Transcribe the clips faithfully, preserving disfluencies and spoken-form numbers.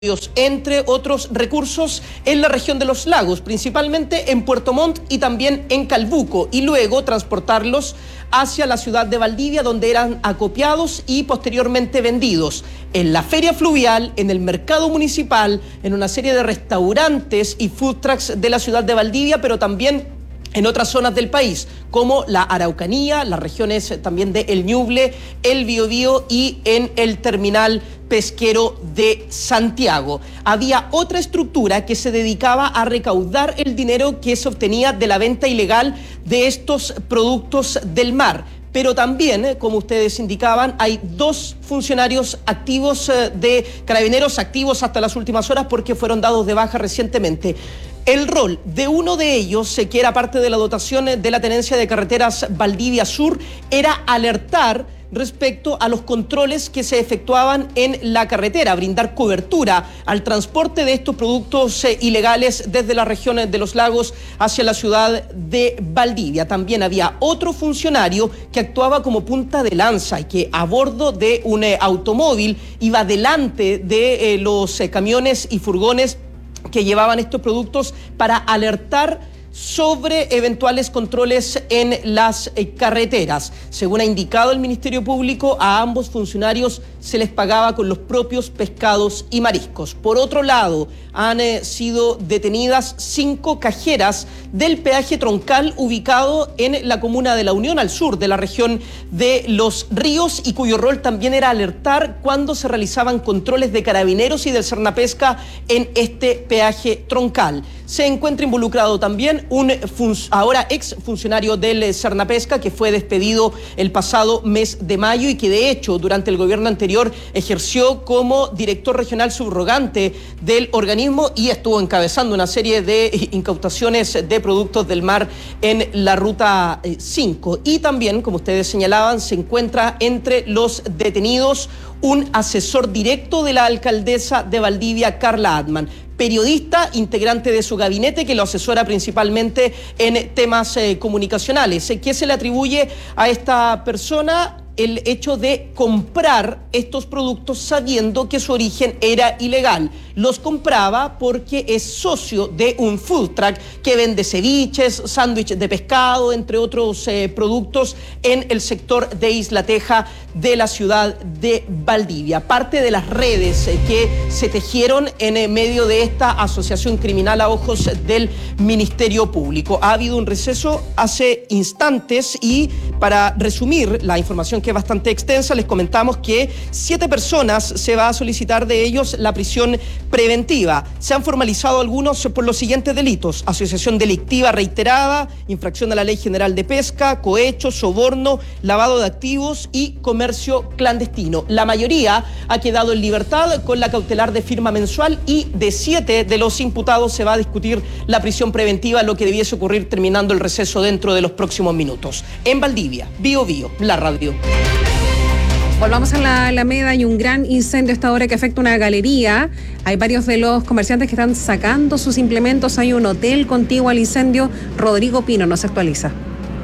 entre otros recursos en la región de los lagos, principalmente en Puerto Montt y también en Calbuco, y luego transportarlos hacia la ciudad de Valdivia, donde eran acopiados y posteriormente vendidos en la feria fluvial, en el mercado municipal, en una serie de restaurantes y food trucks de la ciudad de Valdivia, pero también en otras zonas del país, como la Araucanía, las regiones también de El Ñuble, el Biobío y en el terminal pesquero de Santiago. Había otra estructura que se dedicaba a recaudar el dinero que se obtenía de la venta ilegal de estos productos del mar. Pero también, como ustedes indicaban, hay dos funcionarios activos de Carabineros, activos hasta las últimas horas porque fueron dados de baja recientemente. El rol de uno de ellos, que era parte de la dotación de la Tenencia de Carreteras Valdivia Sur, era alertar respecto a los controles que se efectuaban en la carretera, brindar cobertura al transporte de estos productos eh, ilegales desde las regiones de los lagos hacia la ciudad de Valdivia. También había otro funcionario que actuaba como punta de lanza y que a bordo de un eh, automóvil iba delante de eh, los eh, camiones y furgones que llevaban estos productos para alertar sobre eventuales controles en las eh, carreteras. Según ha indicado el Ministerio Público, a ambos funcionarios se les pagaba con los propios pescados y mariscos. Por otro lado, han eh, sido detenidas cinco cajeras del peaje troncal ubicado en la comuna de La Unión, al sur de la región de Los Ríos, y cuyo rol también era alertar cuando se realizaban controles de Carabineros y del Cernapesca en este peaje troncal. Se encuentra involucrado también un ahora ex funcionario del Cernapesca que fue despedido el pasado mes de mayo y que de hecho durante el gobierno anterior ejerció como director regional subrogante del organismo y estuvo encabezando una serie de incautaciones de productos del mar en la ruta cinco. Y también, como ustedes señalaban, se encuentra entre los detenidos un asesor directo de la alcaldesa de Valdivia, Carla Atman, periodista, integrante de su gabinete que lo asesora principalmente en temas eh, comunicacionales. ¿Qué se le atribuye a esta persona? El hecho de comprar estos productos sabiendo que su origen era ilegal. Los compraba porque es socio de un food truck que vende ceviches, sándwiches de pescado, entre otros eh, productos en el sector de Isla Teja de la ciudad de Valdivia. Parte de las redes eh, que se tejieron en eh, medio de esta asociación criminal a ojos del Ministerio Público. Ha habido un receso hace instantes y para resumir la información que es bastante extensa, les comentamos que siete personas se va a solicitar de ellos la prisión preventiva. Se han formalizado algunos por los siguientes delitos: asociación delictiva reiterada, infracción a la Ley General de Pesca, cohecho, soborno, lavado de activos y comercio clandestino. La mayoría ha quedado en libertad con la cautelar de firma mensual y de siete de los imputados se va a discutir la prisión preventiva, lo que debiese ocurrir terminando el receso dentro de los próximos minutos. En Valdivia, Bio Bio, la radio. Volvamos a la Alameda. Hay un gran incendio a esta hora que afecta una galería. Hay varios de los comerciantes que están sacando sus implementos. Hay un hotel contiguo al incendio. Rodrigo Pino nos actualiza.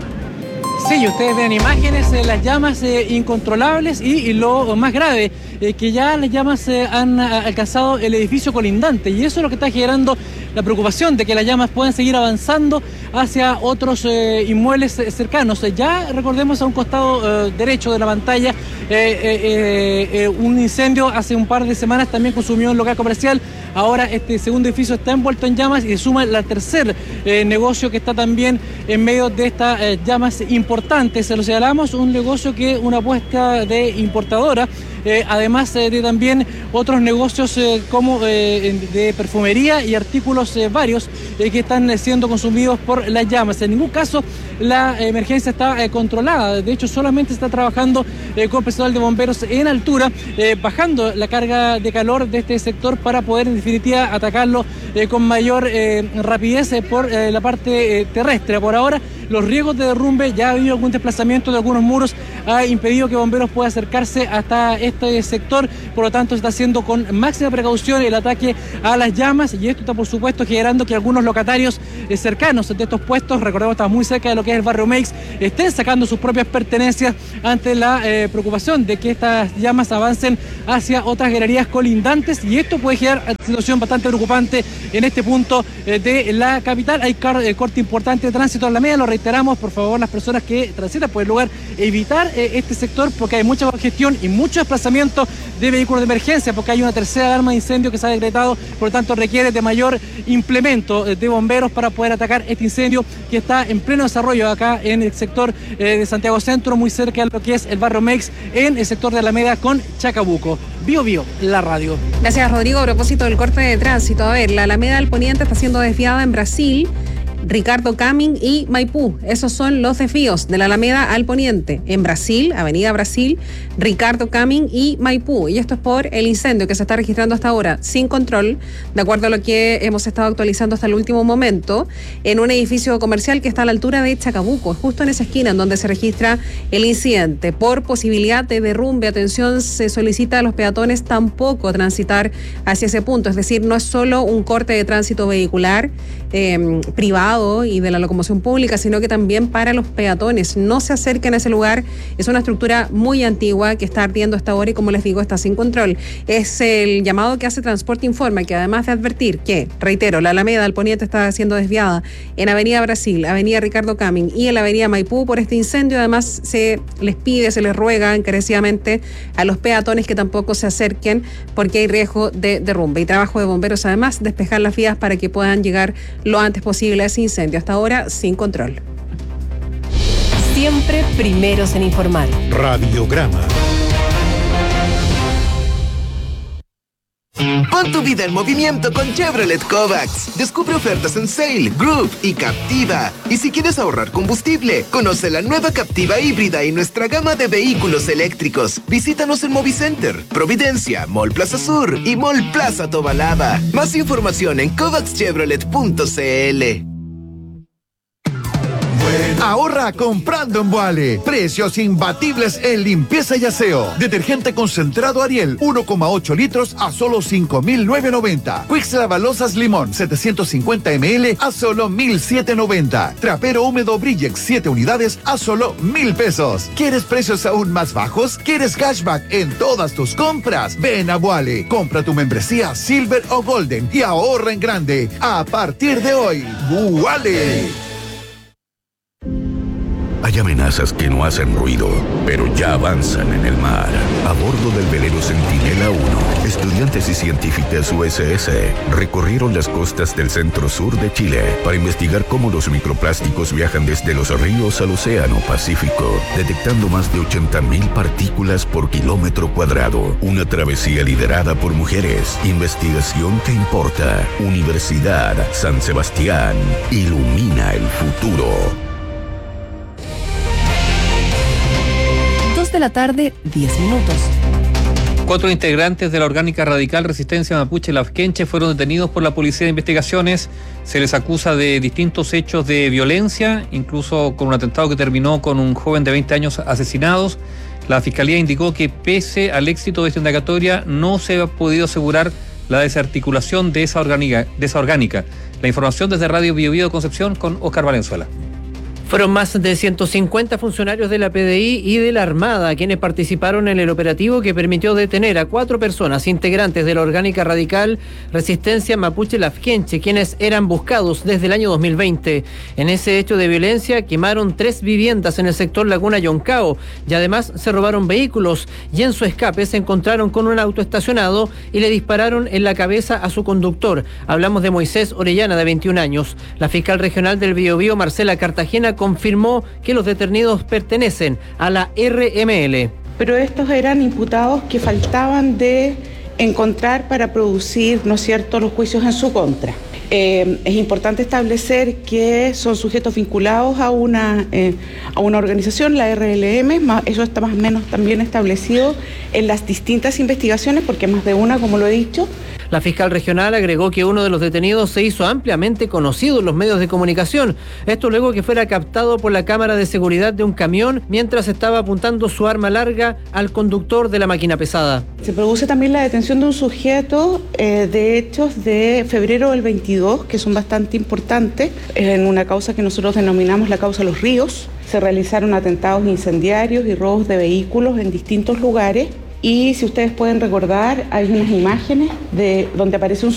Sí, ustedes ven imágenes de eh, las llamas eh, incontrolables y, y lo más grave, eh, que ya las llamas eh, han alcanzado el edificio colindante, y eso es lo que está generando la preocupación de que las llamas puedan seguir avanzando hacia otros eh, inmuebles eh, cercanos. Ya recordemos a un costado eh, derecho de la pantalla eh, eh, eh, un incendio hace un par de semanas también consumió un local comercial. Ahora este segundo edificio está envuelto en llamas y se suma el tercer eh, negocio que está también en medio de estas eh, llamas importantes. Se lo señalamos, un negocio que es una apuesta de importadora, eh, además eh, de también otros negocios eh, como eh, de perfumería y artículos eh, varios eh, que están eh, siendo consumidos por las llamas. En ningún caso la emergencia está eh, controlada, de hecho solamente está trabajando eh, con personal de bomberos en altura, eh, bajando la carga de calor de este sector para poder en definitiva atacarlo eh, con mayor eh, rapidez eh, por eh, la parte eh, terrestre. Por ahora los riesgos de derrumbe, ya ha habido algún desplazamiento de algunos muros ha impedido que bomberos puedan acercarse hasta este sector. Por lo tanto, se está haciendo con máxima precaución el ataque a las llamas, y esto está, por supuesto, generando que algunos locatarios eh, cercanos de estos puestos, recordemos, estamos muy cerca de lo que es el barrio Meix, estén sacando sus propias pertenencias ante la eh, preocupación de que estas llamas avancen hacia otras galerías colindantes, y esto puede generar una situación bastante preocupante en este punto eh, de la capital. Hay car eh, corte importante de tránsito en la media, lo reiteramos, por favor, las personas que transitan por el lugar, evitar eh, este sector, porque hay mucha congestión y mucho desplazamiento de vehículos de emergencia, porque hay una tercera alarma de incendio que se ha decretado, por lo tanto requiere de mayor implemento de bomberos para poder atacar este incendio que está en pleno desarrollo acá en el sector eh, de Santiago Centro, muy cerca de lo que es el barrio Meix, en el sector de Alameda con Chacabuco. Bio Bio, la radio. Gracias, Rodrigo. A propósito del corte de tránsito, a ver, la Alameda del Poniente está siendo desviada en Brasil, Ricardo Camin y Maipú. Esos son los desvíos de la Alameda al Poniente. En Brasil, Avenida Brasil, Ricardo Camin y Maipú. Y esto es por el incendio que se está registrando hasta ahora sin control, de acuerdo a lo que hemos estado actualizando hasta el último momento, en un edificio comercial que está a la altura de Chacabuco, justo en esa esquina en donde se registra el incidente. Por posibilidad de derrumbe, atención, se solicita a los peatones tampoco transitar hacia ese punto. Es decir, no es solo un corte de tránsito vehicular eh, privado y de la locomoción pública, sino que también para los peatones. No se acerquen a ese lugar. Es una estructura muy antigua que está ardiendo hasta ahora y, como les digo, está sin control. Es el llamado que hace Transporte Informa, que además de advertir que, reitero, la Alameda del Poniente está siendo desviada en Avenida Brasil, Avenida Ricardo Camin y en la Avenida Maipú por este incendio, además se les pide, se les ruega encarecidamente a los peatones que tampoco se acerquen porque hay riesgo de derrumbe. Y trabajo de bomberos, además, despejar las vías para que puedan llegar lo antes posible a ese incendio, hasta ahora sin control. Siempre primeros en informar. Radiograma. Pon tu vida en movimiento con Chevrolet Kovacs. Descubre ofertas en Sail, Groove y Captiva. Y si quieres ahorrar combustible, conoce la nueva Captiva híbrida y nuestra gama de vehículos eléctricos. Visítanos en Movicenter, Providencia, Mall Plaza Sur y Mall Plaza Tobalaba. Más información en kovacs chevrolet punto c l. Ahorra comprando en Boale. Precios imbatibles en limpieza y aseo. Detergente concentrado Ariel, uno coma ocho litros a solo cinco mil novecientos noventa. Quicks Lavalosas Limón, setecientos cincuenta mililitros a solo mil setecientos noventa. Trapero húmedo Brillex, siete unidades a solo mil pesos. ¿Quieres precios aún más bajos? ¿Quieres cashback en todas tus compras? Ven a Boale. Compra tu membresía Silver o Golden y ahorra en grande. A partir de hoy, Boale. Hay amenazas que no hacen ruido, pero ya avanzan en el mar. A bordo del velero Centinela uno, estudiantes y científicas U S S recorrieron las costas del centro-sur de Chile para investigar cómo los microplásticos viajan desde los ríos al océano Pacífico, detectando más de ochenta mil partículas por kilómetro cuadrado. Una travesía liderada por mujeres. Investigación que importa. Universidad San Sebastián ilumina el futuro. De la tarde, diez minutos. Cuatro integrantes de la orgánica radical Resistencia Mapuche Lafkenche fueron detenidos por la Policía de Investigaciones. Se les acusa de distintos hechos de violencia, incluso con un atentado que terminó con un joven de veinte años asesinados. La Fiscalía indicó que pese al éxito de esta indagatoria no se ha podido asegurar la desarticulación de esa orgánica. De esa orgánica. La información desde Radio Bio Bio de Concepción con Oscar Valenzuela. Fueron más de ciento cincuenta funcionarios de la P D I y de la Armada quienes participaron en el operativo que permitió detener a cuatro personas integrantes de la orgánica radical Resistencia Mapuche Lafkenche, quienes eran buscados desde el año dos mil veinte. En ese hecho de violencia quemaron tres viviendas en el sector Laguna Yoncao y además se robaron vehículos, y en su escape se encontraron con un auto estacionado y le dispararon en la cabeza a su conductor. Hablamos de Moisés Orellana, de veintiún años. La fiscal regional del Biobío, Marcela Cartagena, confirmó que los detenidos pertenecen a la R M L. Pero estos eran imputados que faltaban de encontrar para producir, ¿no es cierto?, los juicios en su contra. Eh, es importante establecer que son sujetos vinculados a una, eh, a una organización, la R L M, eso está más o menos también establecido en las distintas investigaciones, porque más de una, como lo he dicho. La fiscal regional agregó que uno de los detenidos se hizo ampliamente conocido en los medios de comunicación. Esto luego que fuera captado por la cámara de seguridad de un camión mientras estaba apuntando su arma larga al conductor de la máquina pesada. Se produce también la detención de un sujeto eh, de hechos de febrero del veintidós, que son bastante importantes, en una causa que nosotros denominamos la causa Los Ríos. Se realizaron atentados incendiarios y robos de vehículos en distintos lugares. Y si ustedes pueden recordar, hay unas imágenes de donde aparece un